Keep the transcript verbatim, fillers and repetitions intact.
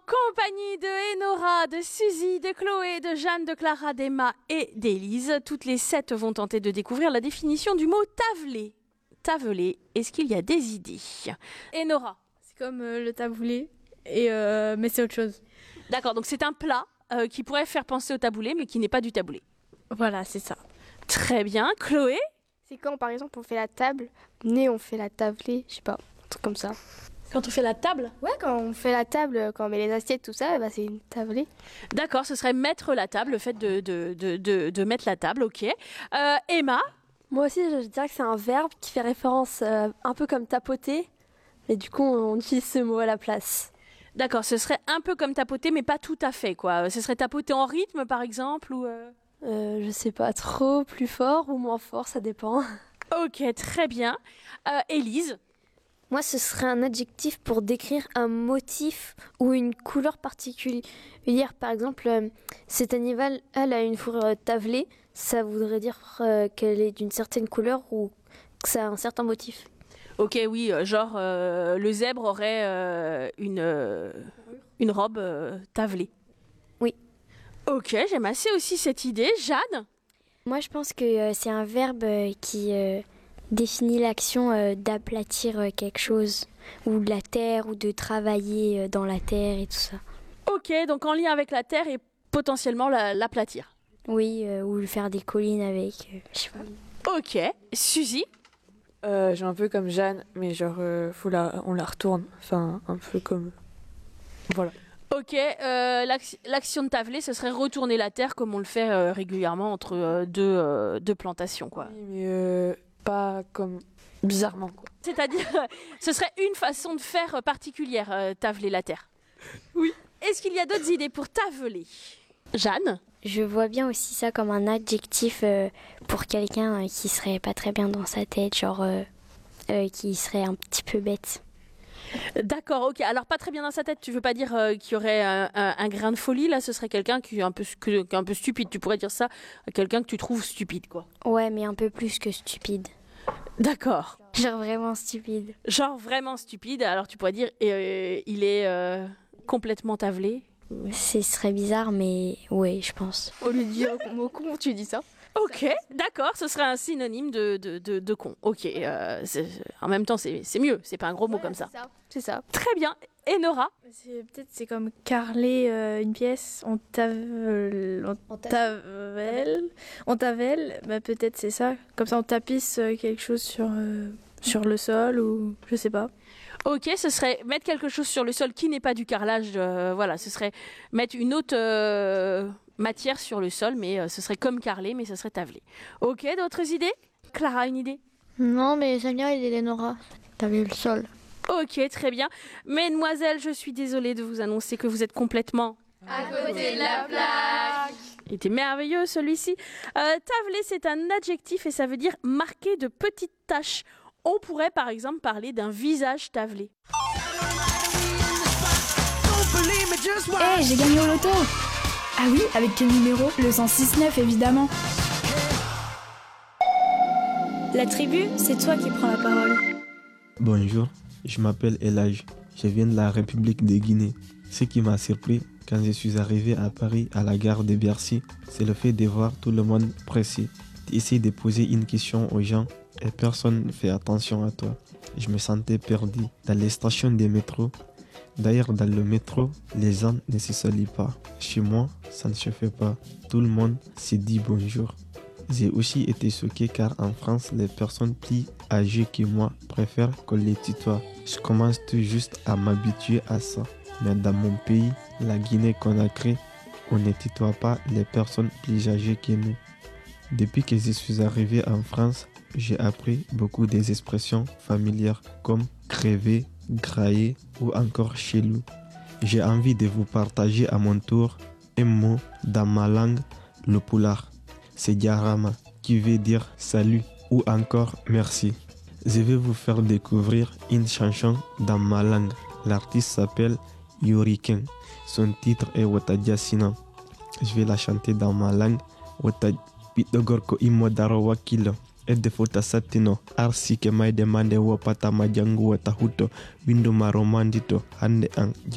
compagnie de Enora, de Suzy, de Chloé, de Jeanne, de Clara, d'Emma et d'Élise. Toutes les sept vont tenter de découvrir la définition du mot tavelé. Tavelé, est-ce qu'il y a des idées? Enora. C'est comme euh, le taboulé, et, euh, mais c'est autre chose. D'accord, donc c'est un plat euh, qui pourrait faire penser au taboulé, mais qui n'est pas du taboulé. Voilà, c'est ça. Très bien. Chloé? C'est quand, par exemple, on fait la table, né, on fait la tablée, je sais pas, un truc comme ça. Quand on fait la table? Ouais, quand on fait la table, quand on met les assiettes, tout ça, bah, c'est une tablée. D'accord, ce serait mettre la table, le fait de, de, de, de, de mettre la table, ok. Euh, Emma? Moi aussi, je dirais que c'est un verbe qui fait référence euh, un peu comme tapoter, mais du coup, on utilise ce mot à la place. D'accord, ce serait un peu comme tapoter, mais pas tout à fait, quoi. Ce serait tapoter en rythme, par exemple, ou... Euh... Euh, je sais pas, trop, plus fort ou moins fort, ça dépend. Ok, très bien. Euh, Élise? Moi, ce serait un adjectif pour décrire un motif ou une couleur particulière. Par exemple, euh, cet animal elle a une fourrure tavelée. Ça voudrait dire euh, qu'elle est d'une certaine couleur ou que ça a un certain motif. Ok, oui, genre euh, le zèbre aurait euh, une, euh, une robe euh, tavelée. Oui. Ok, j'aime assez aussi cette idée. Jeanne? Moi, je pense que euh, c'est un verbe euh, qui... Euh définit l'action euh, d'aplatir euh, quelque chose, ou de la terre, ou de travailler euh, dans la terre et tout ça. Ok, donc en lien avec la terre et potentiellement la, l'aplatir. Oui, euh, ou faire des collines avec, euh, je sais pas. Ok, Suzy? euh, J'ai un peu comme Jeanne, mais genre, euh, faut la, on la retourne, enfin, un peu comme... Voilà. Ok, euh, l'ac- l'action de taveler, ce serait retourner la terre comme on le fait euh, régulièrement entre euh, deux, euh, deux plantations, quoi. Oui, mais... Euh... pas comme bizarrement quoi. C'est-à-dire, ce serait une façon de faire particulière, euh, taveler la terre. Oui. Est-ce qu'il y a d'autres idées pour taveler? Jeanne? Je vois bien aussi ça comme un adjectif euh, pour quelqu'un euh, qui serait pas très bien dans sa tête, genre euh, euh, qui serait un petit peu bête. D'accord, ok. Alors pas très bien dans sa tête, tu veux pas dire euh, qu'il y aurait un, un, un grain de folie, là ce serait quelqu'un qui est un peu, que, qui est un peu stupide, tu pourrais dire ça à quelqu'un que tu trouves stupide, quoi. Ouais, mais un peu plus que stupide. D'accord. Genre vraiment stupide. Genre vraiment stupide, alors tu pourrais dire euh, il est euh, complètement tavelé. Ce serait bizarre, mais ouais, je pense. Au lieu de dire mot con, tu dis ça. Ok, d'accord, ce serait un synonyme de, de, de, de con. Ok, euh, c'est, en même temps c'est, c'est mieux, c'est pas un gros mot Ouais, comme ça. C'est ça. C'est ça. Très bien. Et Nora? C'est, peut-être c'est comme carreler euh, une pièce, on tavelle, on tavelle, on tavelle, bah, peut-être c'est ça. Comme ça on tapisse euh, quelque chose sur, euh, sur le sol ou je sais pas. Ok, ce serait mettre quelque chose sur le sol qui n'est pas du carrelage. Euh, voilà, ce serait mettre une autre euh, matière sur le sol, mais euh, ce serait comme carreler, mais ce serait tavelé. Ok, d'autres idées? Clara, une idée? Non, mais j'aime bien l'idée d'Enora. Taveler le sol. Ok, très bien. Mesdemoiselles, je suis désolée de vous annoncer que vous êtes complètement... À côté de la plaque. Il était merveilleux celui-ci. Euh, tavelé, c'est un adjectif et ça veut dire marquer de petites taches. On pourrait par exemple parler d'un visage tavelé. Hé, hey, j'ai gagné au loto! Ah oui, avec quel numéro? Le cent six neuf, évidemment. La tribu, c'est toi qui prends la parole. Bonjour, je m'appelle Elage. Je viens de la République de Guinée. Ce qui m'a surpris quand je suis arrivé à Paris à la gare de Bercy, c'est le fait de voir tout le monde pressé. Tu essaies de poser une question aux gens et personne ne fait attention à toi. Je me sentais perdu dans les stations des métros. D'ailleurs, dans le métro, les gens ne se saluent pas. Chez moi, ça ne se fait pas. Tout le monde se dit bonjour. J'ai aussi été choqué car en France, les personnes plus âgées que moi préfèrent qu'on les tutoie. Je commence tout juste à m'habituer à ça. Mais dans mon pays, la Guinée-Conakry, on ne tutoie pas les personnes plus âgées que nous. Depuis que je suis arrivé en France, j'ai appris beaucoup des expressions familières comme crever, grailler ou encore chelou. J'ai envie de vous partager à mon tour un mot dans ma langue, le poulard. C'est Diarama qui veut dire salut ou encore merci. Je vais vous faire découvrir une chanson dans ma langue. L'artiste s'appelle Yoriken. Son titre est Wotadjasina. Je vais la chanter dans ma langue. Wotad Pitogorko Imodaro Wakilo. Edde fota satino arsi ke mai demande wo pata majangu wata huto windu maromandito hande an